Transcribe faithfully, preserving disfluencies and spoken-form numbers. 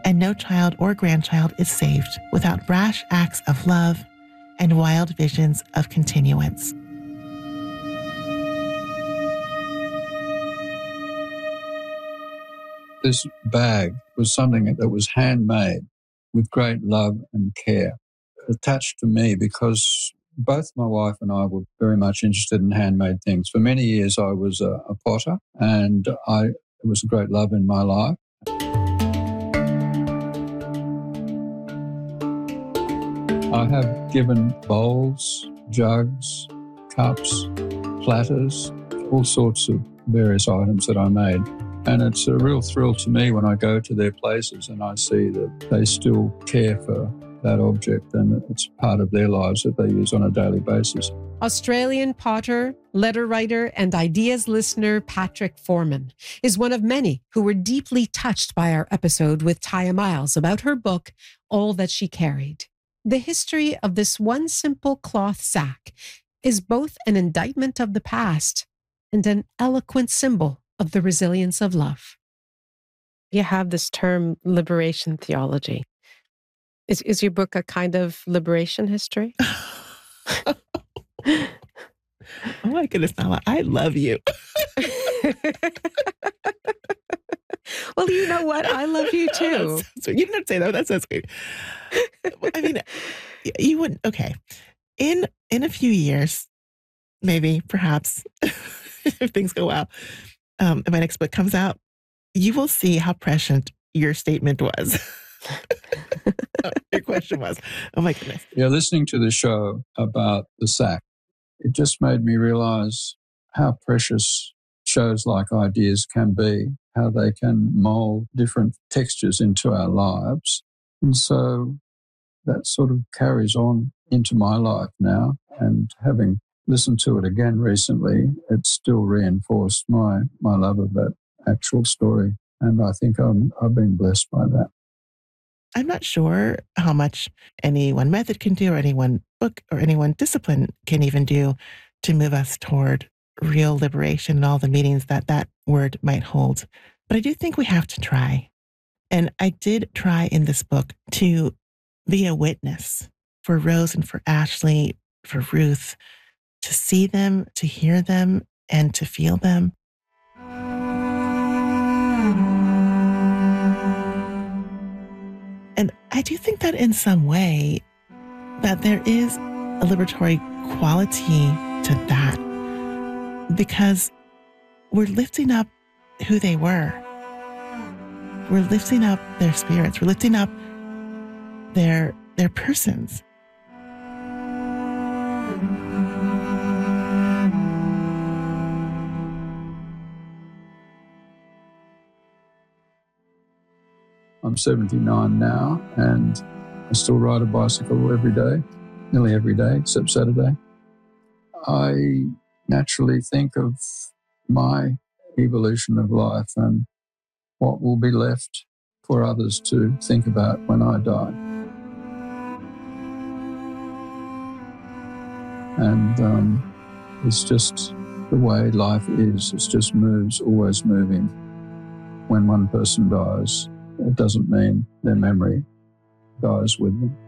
and no child or grandchild is saved without brash acts of love and wild visions of continuance. This bag was something that was handmade with great love and care, attached to me because both my wife and I were very much interested in handmade things. For many years, I was a, a potter, and I, it was a great love in my life. I have given bowls, jugs, cups, platters, all sorts of various items that I made. And it's a real thrill to me when I go to their places and I see that they still care for that object and it's part of their lives that they use on a daily basis. Australian potter, letter writer, and ideas listener Patrick Foreman is one of many who were deeply touched by our episode with Taya Miles about her book, All That She Carried. The history of this one simple cloth sack is both an indictment of the past and an eloquent symbol of the resilience of love. You have this term, liberation theology. Is, is your book a kind of liberation history? Oh my goodness, Nala, I love you. Well, you know what? I love you too. So you didn't say that. That sounds great. I mean, you wouldn't. Okay, in in a few years, maybe, perhaps, if things go well, um, and my next book comes out, you will see how prescient your statement was. Your question was. Oh my goodness. Yeah, listening to the show about the sack, it just made me realize how precious shows like Ideas can be, how they can mold different textures into our lives. And so that sort of carries on into my life now. And having listened to it again recently, it still reinforced my, my love of that actual story. And I think I'm, I've been blessed by that. I'm not sure how much any one method can do or any one book or any one discipline can even do to move us toward real liberation and all the meanings that that word might hold. But I do think we have to try. And I did try in this book to be a witness for Rose and for Ashley, for Ruth, to see them, to hear them, and to feel them. And I do think that in some way that there is a liberatory quality to that because we're lifting up who they were. We're lifting up their spirits. We're lifting up their, their persons. I'm seventy-nine now and I still ride a bicycle every day, nearly every day except Saturday. I naturally think of my evolution of life and what will be left for others to think about when I die. And um, it's just the way life is. It just moves, always moving. When one person dies, it doesn't mean their memory dies with them.